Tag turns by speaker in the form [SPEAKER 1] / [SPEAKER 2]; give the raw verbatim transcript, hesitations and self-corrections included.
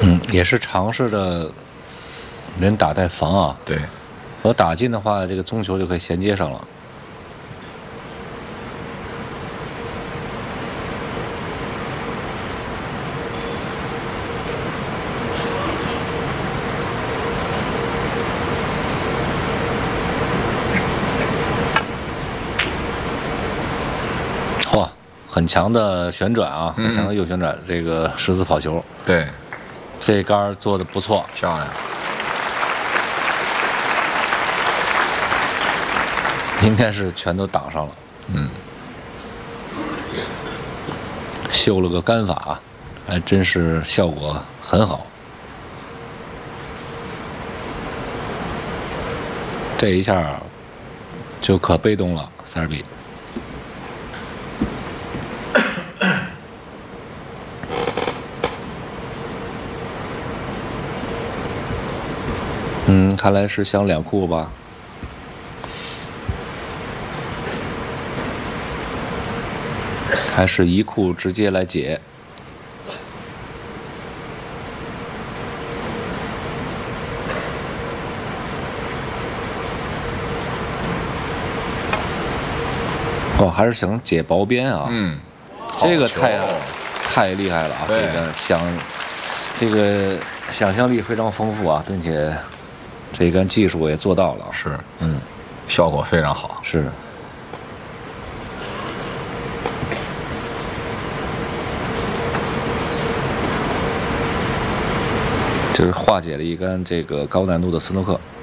[SPEAKER 1] 嗯，也是尝试的连打带防啊。
[SPEAKER 2] 对，
[SPEAKER 1] 我打进的话，这个中球就可以衔接上了。嚯，很强的旋转啊，很强的右旋转，嗯、这个十字跑球。
[SPEAKER 2] 对，
[SPEAKER 1] 这杆做的不错，
[SPEAKER 2] 漂亮。
[SPEAKER 1] 应该是全都挡上了。
[SPEAKER 2] 嗯，
[SPEAKER 1] 秀了个杆法，还真是效果很好。这一下就可被动了，塞尔比。嗯，看来是想两库吧。还是一库直接来解。哦，还是想解薄边啊。
[SPEAKER 2] 嗯，
[SPEAKER 1] 这个太太厉害了啊！这个想，这个想象力非常丰富啊，并且这个技术也做到了。
[SPEAKER 2] 是，
[SPEAKER 1] 嗯，
[SPEAKER 2] 效果非常好。
[SPEAKER 1] 是。就是化解了一杆这个高难度的斯诺克。